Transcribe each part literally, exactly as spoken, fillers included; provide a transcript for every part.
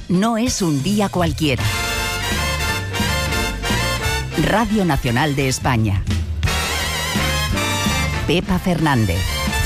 no es un día cualquiera. Radio Nacional de España. Pepa Fernández.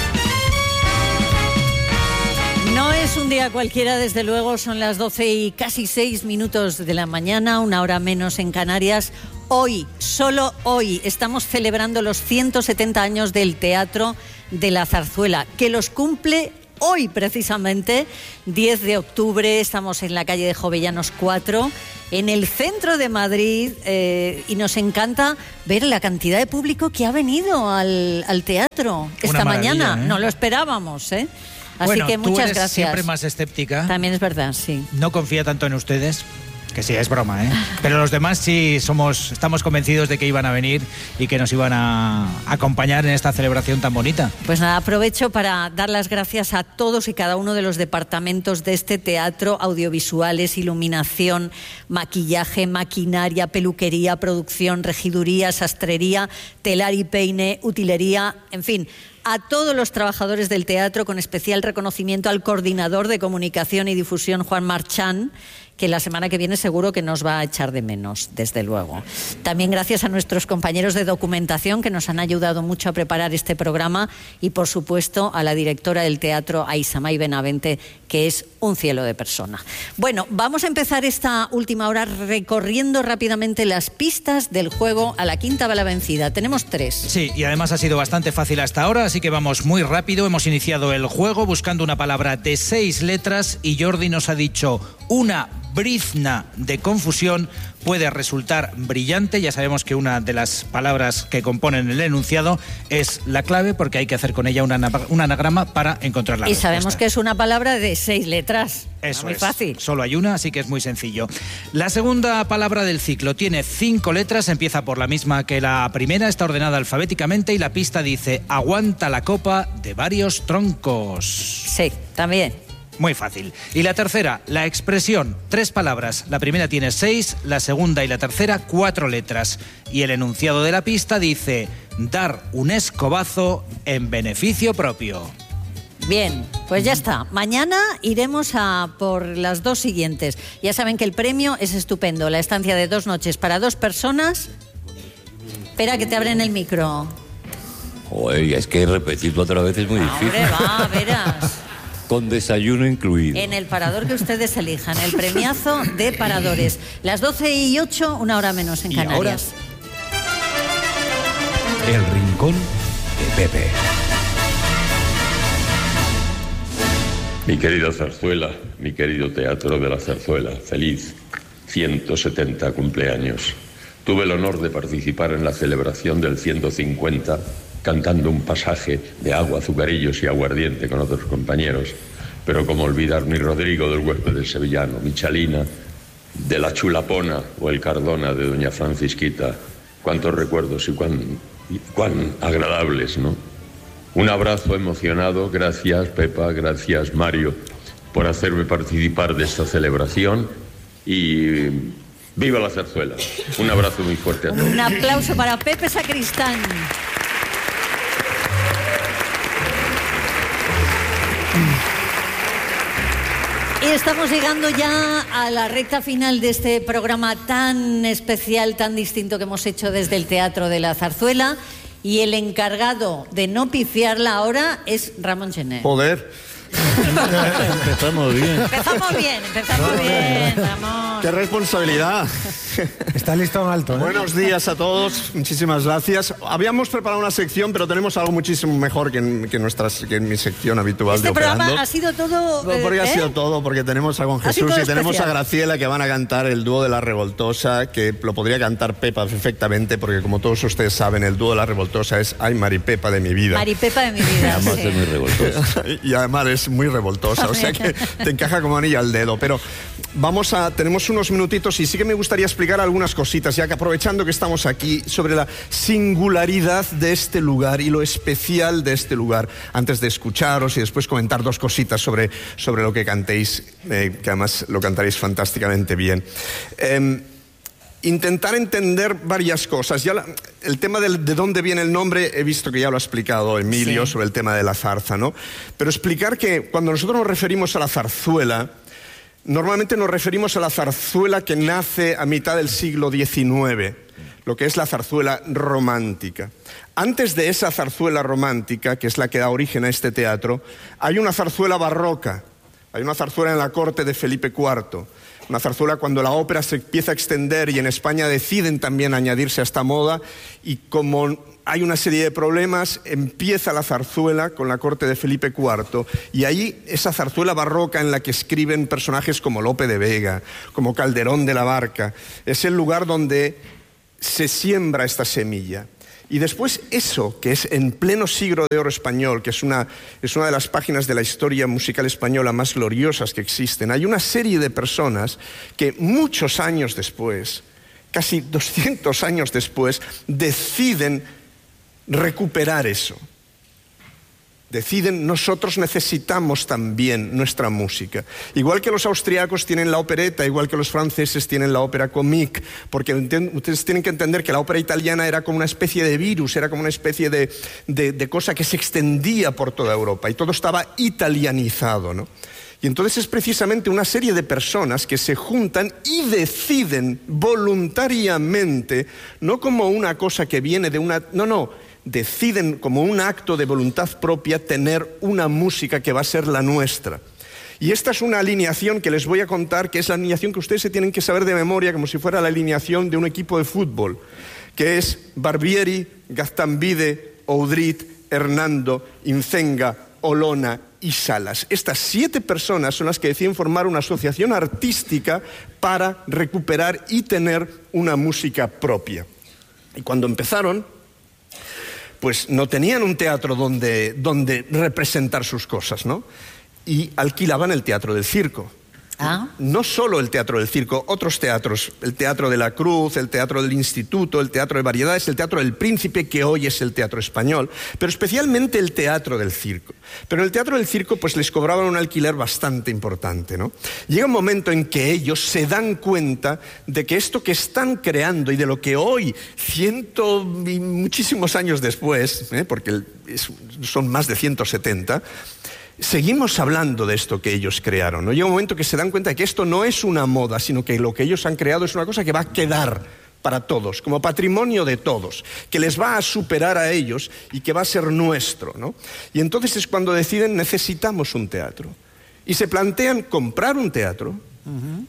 No es un día cualquiera, desde luego. Son las doce y casi seis minutos de la mañana, una hora menos en Canarias. Hoy, solo hoy, estamos celebrando los ciento setenta años del Teatro de la Zarzuela, que los cumple hoy precisamente, diez de octubre. Estamos en la calle de Jovellanos cuatro, en el centro de Madrid, eh, y nos encanta ver la cantidad de público que ha venido al, al teatro esta mañana. ¿eh? No lo esperábamos, ¿eh? Así bueno, que muchas tú eres gracias. Siempre más escéptica. También es verdad, sí. No confía tanto en ustedes. Que sí, es broma, ¿eh? Pero los demás sí somos, estamos convencidos de que iban a venir y que nos iban a acompañar en esta celebración tan bonita. Pues nada, aprovecho para dar las gracias a todos y cada uno de los departamentos de este teatro: audiovisuales, iluminación, maquillaje, maquinaria, peluquería, producción, regiduría, sastrería, telar y peine, utilería, en fin, a todos los trabajadores del teatro, con especial reconocimiento al coordinador de comunicación y difusión, Juan Marchán, que la semana que viene seguro que nos va a echar de menos, desde luego. También gracias a nuestros compañeros de documentación, que nos han ayudado mucho a preparar este programa, y por supuesto a la directora del teatro, a Isamay Benavente, que es un cielo de persona. Bueno, vamos a empezar esta última hora recorriendo rápidamente las pistas del juego a la quinta bala vencida. Tenemos tres. Sí, y además ha sido bastante fácil hasta ahora, así que vamos muy rápido. Hemos iniciado el juego buscando una palabra de seis letras y Jordi nos ha dicho una brizna de confusión. Puede resultar brillante. Ya sabemos que una de las palabras que componen el enunciado es la clave, porque hay que hacer con ella una, un anagrama para encontrar la y respuesta. Sabemos que es una palabra de seis letras. Eso muy es. Fácil. Solo hay una, así que es muy sencillo. La segunda palabra del ciclo tiene cinco letras, empieza por la misma que la primera, está ordenada alfabéticamente y la pista dice: aguanta la copa de varios troncos. Sí, también. Muy fácil. Y la tercera, la expresión, tres palabras. La primera tiene seis, la segunda y la tercera cuatro letras. Y el enunciado de la pista dice: dar un escobazo en beneficio propio. Bien, pues ya está. Mañana iremos a por las dos siguientes. Ya saben que el premio es estupendo. La estancia de dos noches para dos personas. Espera que te abren el micro. Oye, es que repetirlo otra vez es muy difícil. Hombre, va, verás. Con desayuno incluido. En el parador que ustedes elijan, el premiazo de paradores. Las doce y ocho, una hora menos en y Canarias. Ahora, el rincón de Pepe. Mi querida Zarzuela, mi querido Teatro de la Zarzuela, feliz ciento setenta cumpleaños. Tuve el honor de participar en la celebración del ciento cincuenta cantando un pasaje de agua, azucarillos y aguardiente con otros compañeros, pero como olvidar mi Rodrigo del huésped del sevillano, mi Chalina de la Chulapona o el Cardona de doña Francisquita. Cuántos recuerdos y cuán, y cuán agradables, ¿no? Un abrazo emocionado, gracias Pepa, gracias Mario por hacerme participar de esta celebración y ¡viva la zarzuela! Un abrazo muy fuerte a todos. Un aplauso para Pepe Sacristán. Y estamos llegando ya a la recta final de este programa tan especial, tan distinto que hemos hecho desde el Teatro de la Zarzuela. Y el encargado de no pifiarla ahora es Ramón Gené. Joder. Empezamos bien. Empezamos bien, empezamos bien, Ramón. ¡Qué responsabilidad! Está listo en alto, ¿eh? Buenos días a todos, muchísimas gracias. Habíamos preparado una sección, pero tenemos algo muchísimo mejor que en, que nuestras, que en mi sección habitual este de Operando. programa ha sido todo... No, porque eh, ha sido ¿eh? todo, porque tenemos a Juan Jesús y tenemos especial. a Graciela, que van a cantar el dúo de La Revoltosa, que lo podría cantar Pepa perfectamente, porque como todos ustedes saben, el dúo de La Revoltosa es Ay Maripepa de mi vida. Maripepa de mi vida, Además sí. es muy revoltoso. Y además es muy revoltosa, o sea que te encaja como anillo al dedo. Pero vamos a, tenemos unos minutitos y sí que me gustaría explicar algunas cositas, ya que aprovechando que estamos aquí, sobre la singularidad de este lugar y lo especial de este lugar, antes de escucharos y después comentar dos cositas sobre, sobre lo que cantéis, eh, que además lo cantaréis fantásticamente bien. Eh, Intentar entender varias cosas. Ya la, el tema del, de dónde viene el nombre, he visto que ya lo ha explicado Emilio, sí, sobre el tema de la zarza, ¿no? Pero explicar que cuando nosotros nos referimos a la zarzuela, Normalmente nos referimos a la zarzuela que nace a mitad del siglo diecinueve, lo que es la zarzuela romántica. Antes de esa zarzuela romántica, que es la que da origen a este teatro, hay una zarzuela barroca, hay una zarzuela en la corte de Felipe cuarto, una zarzuela cuando la ópera se empieza a extender y en España deciden también añadirse a esta moda, y como hay una serie de problemas, empieza la zarzuela con la corte de Felipe cuarto, y ahí esa zarzuela barroca en la que escriben personajes como Lope de Vega, como Calderón de la Barca, es el lugar donde se siembra esta semilla. Y después eso, que es en pleno siglo de oro español, que es una, es una de las páginas de la historia musical española más gloriosas que existen, hay una serie de personas que muchos años después, casi doscientos años después, deciden recuperar eso. Deciden, nosotros necesitamos también nuestra música. Igual que los austriacos tienen la opereta, igual que los franceses tienen la ópera comique, porque ustedes tienen que entender que la ópera italiana era como una especie de virus, era como una especie de, de, de cosa que se extendía por toda Europa y todo estaba italianizado, ¿no? Y entonces es precisamente una serie de personas que se juntan y deciden voluntariamente, no como una cosa que viene de una... No, no. Deciden como un acto de voluntad propia tener una música que va a ser la nuestra. Y esta es una alineación que les voy a contar, que es la alineación que ustedes se tienen que saber de memoria como si fuera la alineación de un equipo de fútbol, que es Barbieri, Gaztambide, Oudrit, Hernando, Incenga, Olona y Salas. Estas siete personas son las que deciden formar una asociación artística para recuperar y tener una música propia. Y cuando empezaron, pues no tenían un teatro donde, donde representar sus cosas, ¿no? Y alquilaban el Teatro del Circo. ¿Ah? No solo el Teatro del Circo, otros teatros, el Teatro de la Cruz, el Teatro del Instituto, el Teatro de Variedades, el Teatro del Príncipe, que hoy es el Teatro Español, pero especialmente el Teatro del Circo. Pero en el Teatro del Circo pues les cobraban un alquiler bastante importante, ¿no? Llega un momento en que ellos se dan cuenta de que esto que están creando y de lo que hoy, ciento y muchísimos años después, ¿eh? porque es, son más de ciento setenta, seguimos hablando de esto que ellos crearon, ¿no? Llega un momento que se dan cuenta de que esto no es una moda, sino que lo que ellos han creado es una cosa que va a quedar para todos, como patrimonio de todos, que les va a superar a ellos y que va a ser nuestro, ¿no? Y entonces es cuando deciden, necesitamos un teatro. Y se plantean comprar un teatro, uh-huh,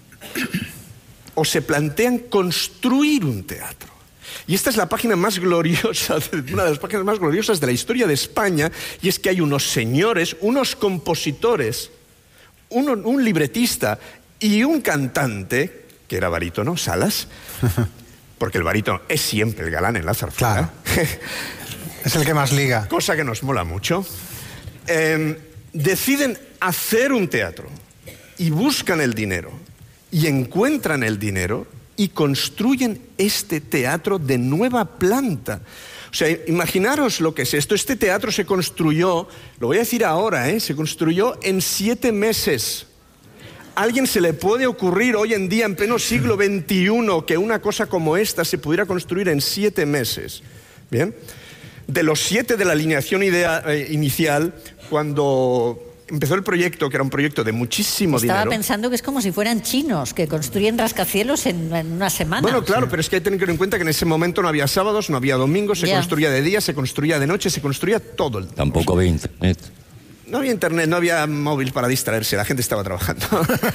o se plantean construir un teatro. Y esta es la página más gloriosa, una de las páginas más gloriosas de la historia de España, y es que hay unos señores, unos compositores, un, un libretista y un cantante, que era barítono, Salas, porque el barítono es siempre el galán en la zarzuela. Claro. Es el que más liga. Cosa que nos mola mucho. Eh, deciden hacer un teatro y buscan el dinero y encuentran el dinero y construyen este teatro de nueva planta. O sea, imaginaros lo que es esto. Este teatro se construyó, lo voy a decir ahora, ¿eh? se construyó en siete meses. ¿A alguien se le puede ocurrir hoy en día, en pleno siglo veintiuno, que una cosa como esta se pudiera construir en siete meses? Bien. De los siete de la alineación idea, eh, inicial, cuando empezó el proyecto, que era un proyecto de muchísimo Estaba dinero. Estaba pensando que es como si fueran chinos, que construyen rascacielos en, en una semana. Bueno, claro, pero es que hay que tener en cuenta que en ese momento no había sábados, no había domingos, se yeah. construía de día, se construía de noche, se construía todo el tiempo. Tampoco había internet. No había internet, no había móvil para distraerse, la gente estaba trabajando.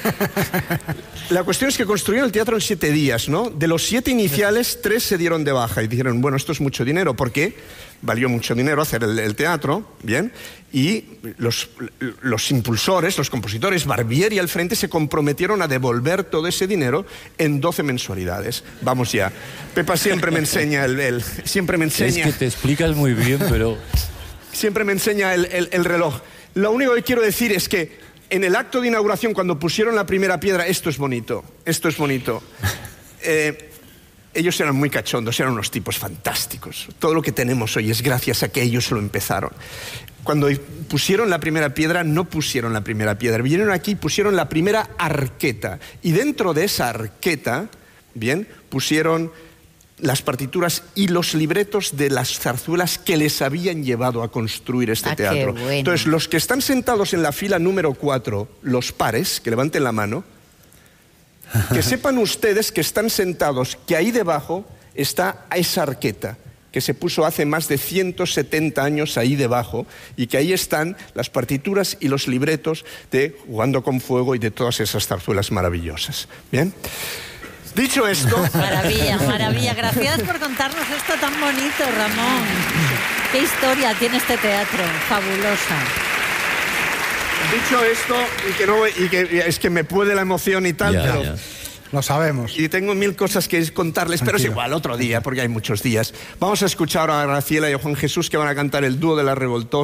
La cuestión es que construyeron el teatro en siete días, ¿no? De los siete iniciales, tres se dieron de baja y dijeron, bueno, esto es mucho dinero, ¿por qué? Valió mucho dinero hacer el, el teatro, ¿bien? Y los, los impulsores, los compositores, Barbieri al frente, se comprometieron a devolver todo ese dinero en doce mensualidades. Vamos ya. Pepa siempre me enseña el... el siempre me enseña... Es que te explicas muy bien, pero... Siempre me enseña el, el, el reloj. Lo único que quiero decir es que en el acto de inauguración, cuando pusieron la primera piedra, esto es bonito, esto es bonito. Eh, ellos eran muy cachondos, eran unos tipos fantásticos. Todo lo que tenemos hoy es gracias a que ellos lo empezaron. Cuando pusieron la primera piedra, no pusieron la primera piedra. Vinieron aquí y pusieron la primera arqueta. Y dentro de esa arqueta, bien, pusieron las partituras y los libretos de las zarzuelas que les habían llevado a construir este ah, teatro. Qué bueno. Entonces, los que están sentados en la fila número cuatro, los pares, que levanten la mano, Que sepan ustedes que están sentados, que ahí debajo está esa arqueta, que se puso hace más de ciento setenta años ahí debajo, y que ahí están las partituras y los libretos de Jugando con Fuego y de todas esas zarzuelas maravillosas. ¿Bien? Dicho esto... Maravilla, maravilla. Gracias por contarnos esto tan bonito, Ramón. Qué historia tiene este teatro, fabulosa. Dicho esto, y que, no, y que es que me puede la emoción y tal, Ya, pero... ya. Lo sabemos. Y tengo mil cosas que contarles, pero es Tranquilo. igual, otro día, porque hay muchos días. Vamos a escuchar a Graciela y a Juan Jesús, que van a cantar el dúo de La Revoltosa.